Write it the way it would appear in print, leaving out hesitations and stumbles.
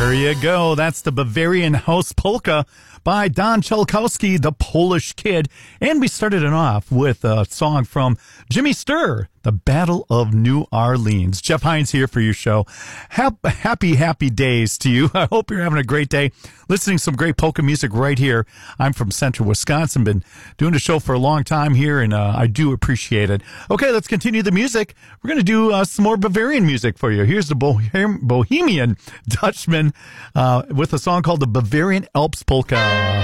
There you go. That's the Bavarian House Polka by Don Chalkowski, the Polish Kid. And we started it off with a song from Jimmy Sturr, The Battle of New Orleans. Jeff Hines here for your show. Happy days to you. I hope you're having a great day listening to some great polka music right here. I'm from Central Wisconsin, been doing the show for a long time here, and I do appreciate it. Okay, let's continue the music. We're going to do some more Bavarian music for you. Here's the Bohemian Dutchman with a song called the Bavarian Alps Polka.